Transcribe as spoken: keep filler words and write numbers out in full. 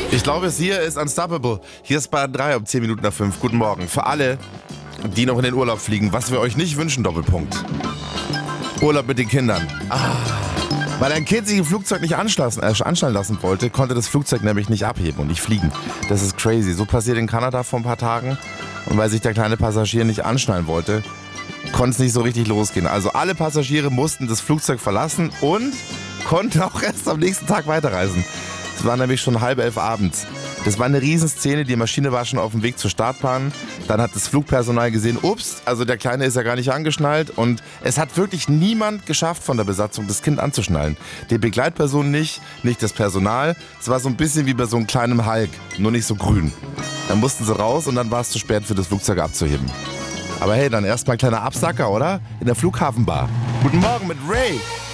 Ich glaube, es hier ist Unstoppable. Hier ist Bayern drei um zehn Minuten nach fünf. Guten Morgen. Für alle, die noch in den Urlaub fliegen, was wir euch nicht wünschen, Doppelpunkt. Urlaub mit den Kindern. Ah. Weil ein Kind sich im Flugzeug nicht anschlassen, äh, anschnallen lassen wollte, konnte das Flugzeug nämlich nicht abheben und nicht fliegen. Das ist crazy. So passiert in Kanada vor ein paar Tagen. Und weil sich der kleine Passagier nicht anschnallen wollte, konnte es nicht so richtig losgehen. Also alle Passagiere mussten das Flugzeug verlassen und konnten auch erst am nächsten Tag weiterreisen. Es war nämlich schon halb elf abends. Das war eine Riesenszene, die Maschine war schon auf dem Weg zur Startbahn. Dann hat das Flugpersonal gesehen, ups, also der Kleine ist ja gar nicht angeschnallt. Und es hat wirklich niemand geschafft von der Besatzung, das Kind anzuschnallen. Die Begleitperson nicht, nicht das Personal. Es war so ein bisschen wie bei so einem kleinen Hulk, nur nicht so grün. Dann mussten sie raus und dann war es zu spät für das Flugzeug abzuheben. Aber hey, dann erstmal ein kleiner Absacker, oder? In der Flughafenbar. Guten Morgen mit Ray.